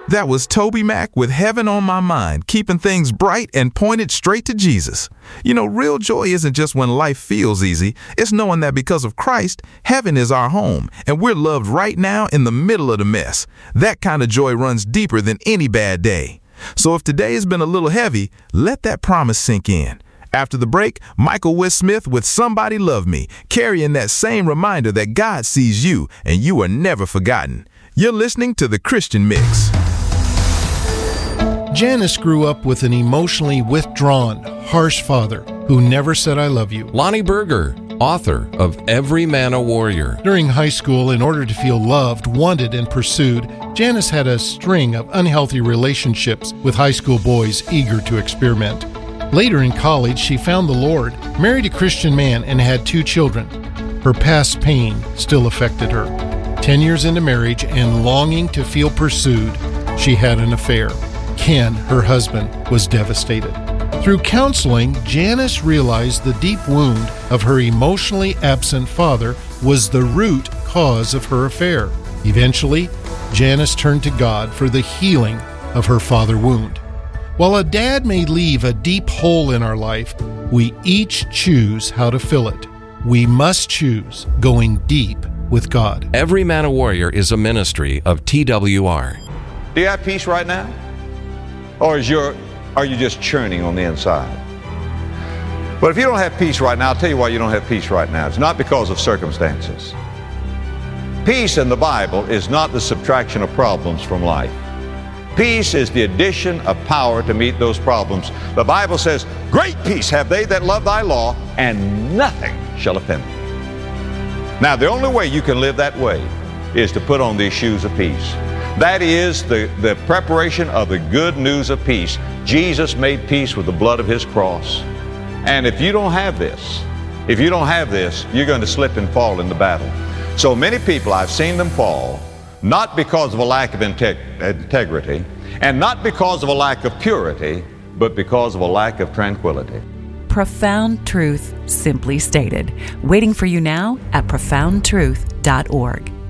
That was Toby Mac with Heaven on My Mind, keeping things bright and pointed straight to Jesus. You know, real joy isn't just when life feels easy. It's knowing that because of Christ, heaven is our home, and we're loved right now in the middle of the mess. That kind of joy runs deeper than any bad day. So if today has been a little heavy, let that promise sink in. After the break, Michael Wiss Smith with Somebody Love Me, carrying that same reminder that God sees you and you are never forgotten. You're listening to The Christian Mix. Janice grew up with an emotionally withdrawn, harsh father who never said I love you. Lonnie Berger, author of Every Man a Warrior. During high school, in order to feel loved, wanted, and pursued, Janice had a string of unhealthy relationships with high school boys eager to experiment. Later in college, she found the Lord, married a Christian man, and had 2 children. Her past pain still affected her. 10 years into marriage and longing to feel pursued, she had an affair. Ken, her husband, was devastated. Through counseling, Janice realized the deep wound of her emotionally absent father was the root cause of her affair. Eventually, Janice turned to God for the healing of her father wound. While a dad may leave a deep hole in our life, we each choose how to fill it. We must choose going deep with God. Every Man a Warrior is a ministry of TWR. Do you have peace right now? Or are you just churning on the inside? But if you don't have peace right now, I'll tell you why you don't have peace right now. It's not because of circumstances. Peace in the Bible is not the subtraction of problems from life. Peace is the addition of power to meet those problems. The Bible says, great peace have they that love thy law, and nothing shall offend them. Now, the only way you can live that way is to put on these shoes of peace. That is the preparation of the good news of peace. Jesus made peace with the blood of his cross. And if you don't have this, you're going to slip and fall in the battle. So many people, I've seen them fall, not because of a lack of integrity, and not because of a lack of purity, but because of a lack of tranquility. Profound truth simply stated. Waiting for you now at profoundtruth.org.